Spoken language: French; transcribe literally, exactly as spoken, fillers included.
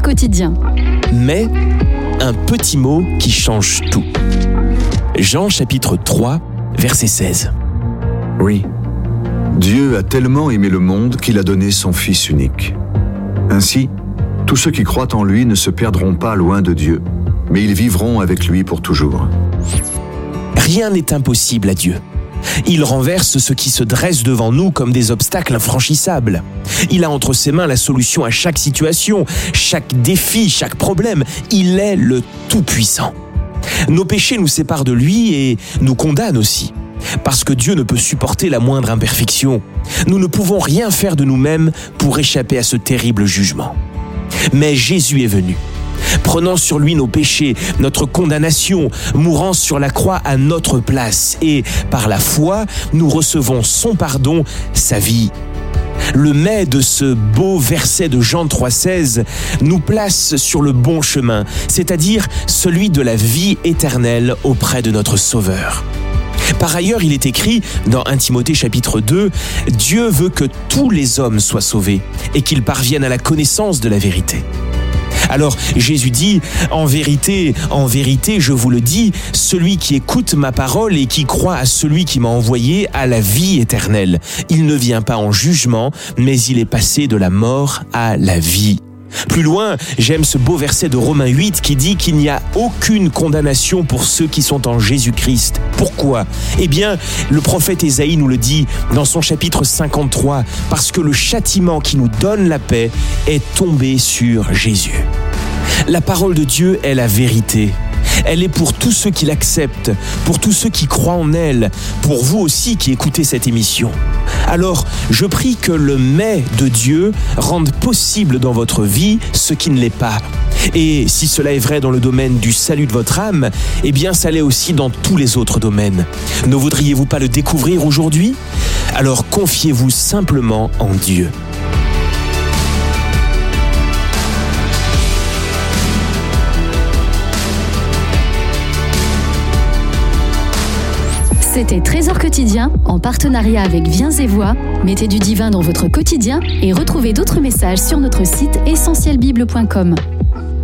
quotidien. Mais un petit mot qui change tout. Jean chapitre trois, verset seize. Oui, Dieu a tellement aimé le monde qu'il a donné son Fils unique. Ainsi, tous ceux qui croient en lui ne se perdront pas loin de Dieu, mais ils vivront avec lui pour toujours. Rien n'est impossible à Dieu. Il renverse ce qui se dresse devant nous comme des obstacles infranchissables. Il a entre ses mains la solution à chaque situation, chaque défi, chaque problème. Il est le Tout-Puissant. Nos péchés nous séparent de lui et nous condamnent aussi. Parce que Dieu ne peut supporter la moindre imperfection. Nous ne pouvons rien faire de nous-mêmes pour échapper à ce terrible jugement. Mais Jésus est venu, prenant sur lui nos péchés, notre condamnation, mourant sur la croix à notre place. Et par la foi, nous recevons son pardon, sa vie. Le mais de ce beau verset de Jean trois seize nous place sur le bon chemin, c'est-à-dire celui de la vie éternelle auprès de notre Sauveur. Par ailleurs, il est écrit dans premier Timothée chapitre deux, « Dieu veut que tous les hommes soient sauvés et qu'ils parviennent à la connaissance de la vérité. » Alors Jésus dit, « En vérité, en vérité, je vous le dis, celui qui écoute ma parole et qui croit à celui qui m'a envoyé a la vie éternelle. Il ne vient pas en jugement, mais il est passé de la mort à la vie. » Plus loin, j'aime ce beau verset de Romains huit qui dit qu'il n'y a aucune condamnation pour ceux qui sont en Jésus-Christ. Pourquoi ? Eh bien, le prophète Ésaïe nous le dit dans son chapitre cinquante-trois, parce que le châtiment qui nous donne la paix est tombé sur Jésus. La parole de Dieu est la vérité. Elle est pour tous ceux qui l'acceptent, pour tous ceux qui croient en elle, pour vous aussi qui écoutez cette émission. Alors, je prie que le « mais » de Dieu rende possible dans votre vie ce qui ne l'est pas. Et si cela est vrai dans le domaine du salut de votre âme, eh bien ça l'est aussi dans tous les autres domaines. Ne voudriez-vous pas le découvrir aujourd'hui ? Alors confiez-vous simplement en Dieu. C'était Trésor quotidien en partenariat avec Viens et Voix. Mettez du divin dans votre quotidien et retrouvez d'autres messages sur notre site essentiel bible point com.